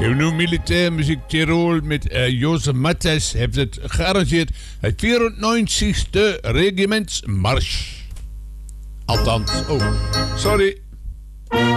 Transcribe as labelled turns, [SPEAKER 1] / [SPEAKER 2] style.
[SPEAKER 1] nieuw militair muziek Tirol met Jozef Mattes heeft het gearrangeerd. Het 94ste regimentsmars. Althans, sorry.